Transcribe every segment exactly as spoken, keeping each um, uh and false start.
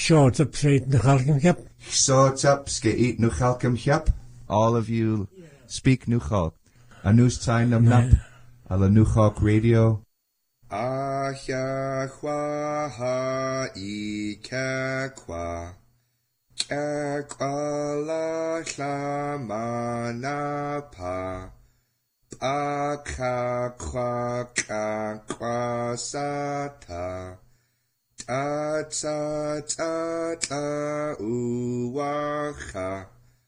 Short up straight the Chalcum Cap. Short up skate no Chalcum Cap. All of you speak Nuchalk. A news time nam nap. Ala Nuchalk radio. Ahya kwa ha I kwa. Kwa la shlamana pa. Aka kwa ka kwa sata. Ta ta ta ta uwacha.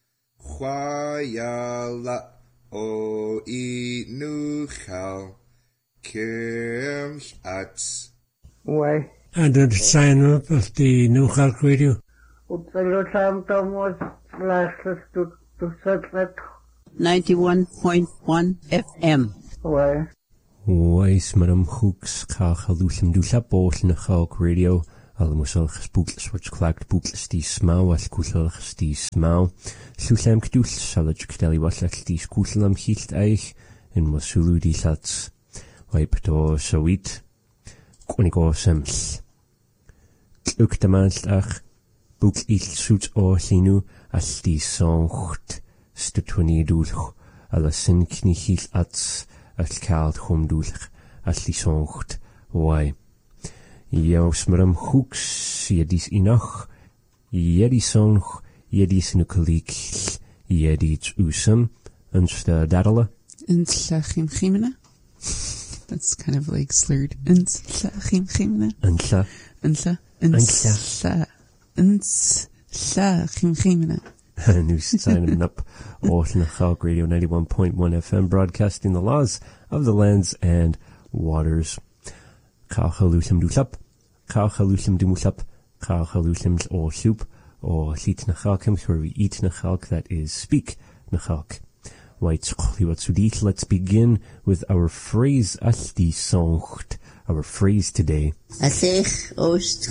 Chwayala o inuchal. Kim Ats. Why? And the sign up of the Nuchalk radio. ninety-one point one F M. Why? Weis madam hooks ka halusim du labos na Chalk radio. Almusal gespoekles wordt geklaakt boekles die smauw als koeselig die smauw. Sulam kdus salaj kteli was als die koeselam hield eich en masulu die sats. Wipe to sowit. Konigo sems. Ook de maand ach. Boek iets zoet o linu als die zongt. Stutwani doelch. Alla sin knichil ats als kaalt hom doelch. Als die zongt. Wai. Jaus maram hooks, jedis inach, jedis song, jedis nukelik, jedis usum, unsta dadala. Unsla chimchimena. That's kind of like slurred. Unsla chimchimena. Unsla. Unsla. Unsla. Unsla chimchimena. News signing up. Ocean Chalk Radio ninety-one point one F M, broadcasting the laws of the lands and waters. Kalchalusim dulap, Kalchalusim dumulap, Kalchalusim or soup, or Lit Nachalkim, where we eat Nachalk, that is speak Nachalk. White Choliwatsudit, let's begin with our phrase Asti Songt, our phrase today. Asich Ost.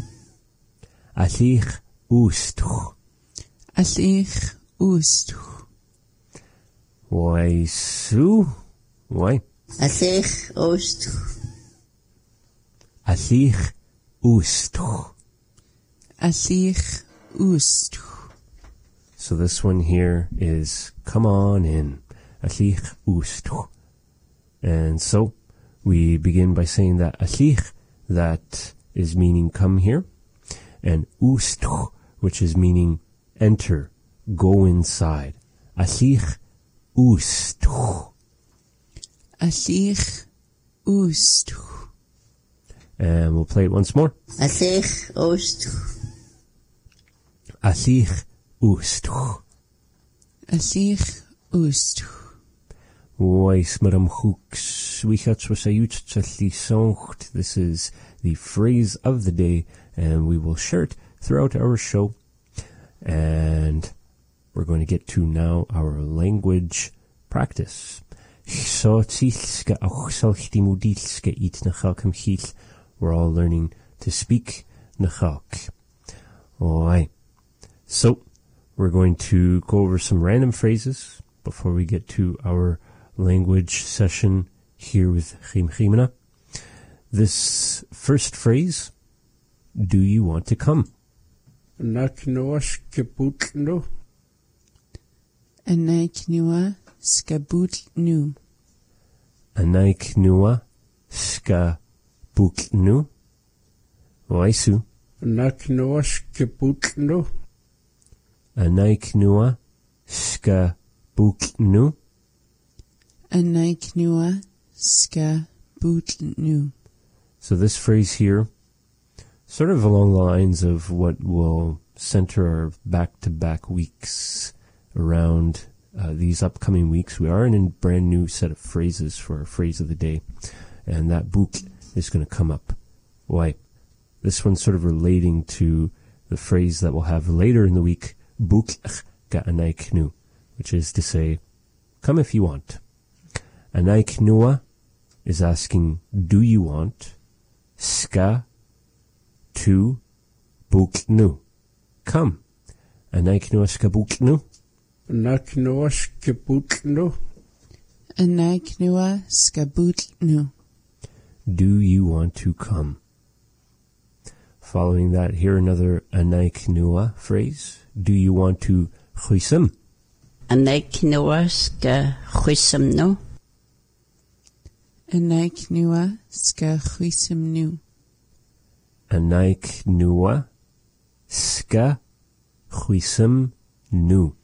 Asich Ost. Asich Ost. Why, Sue? Why? Asich Ost. Asich Oostch. Asich Oostch. So this one here is come on in. Asich Oostch. And so we begin by saying that Asich, that is meaning come here, and Oostch, which is meaning enter, go inside. Asich Oostch. Asich Oostch. And we'll play it once more. Asich Oostch. Asich Oostch. Asich Oostch. Weis maram hooks. Wichats was ayut challi songt. This is the phrase of the day, and we will share it throughout our show. And we're going to get to now our language practice. So tsilska ochsalchti mudilska it nachalkam chil. We're all learning to speak Nachalk. Alright. So, we're going to go over some random phrases before we get to our language session here with Chim Chimena. This first phrase, do you want to come? Naknoa skabutnu. Anaiknua skabutnu. Anaiknua ska Buknu. Waisu. Naknoa skabutnu. Anaiknua ska buknu. Anaiknua ska butnu. So this phrase here, sort of along the lines of what will center our back-to-back weeks around uh, these upcoming weeks. We are in a brand new set of phrases for our phrase of the day, and that buk is going to come up. Why? This one's sort of relating to the phrase that we'll have later in the week, buk ga anaiknu, which is to say, come if you want. Anaiknua is asking, do you want? Ska, to, buknu. Come. Anaiknua ska buknu. Anaiknua ska buknu. Anaiknua ska buknu. Do you want to come? Following that, here another Anaik Nua phrase. Do you want to chuisem? Anaik nua ska chuisem nu. Anaik nua ska chuisem nu. Anaik Nua ska chuisem nu.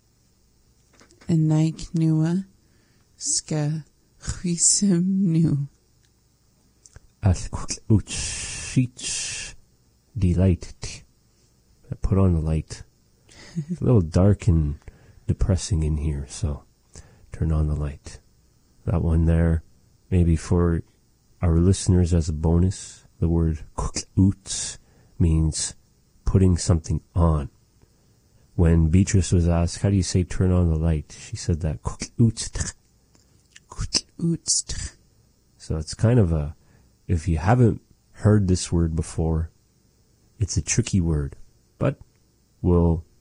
Anaik nua ska chuisem nu. Al uchich delight. I put on the light. It's a little dark and depressing in here, so turn on the light. That one there, maybe for our listeners as a bonus, the word kuklutz means putting something on. When Beatrice was asked, how do you say turn on the light? She said that kuklutz. Kuklutz. So it's kind of a, if you haven't heard this word before, it's a tricky word, but we'll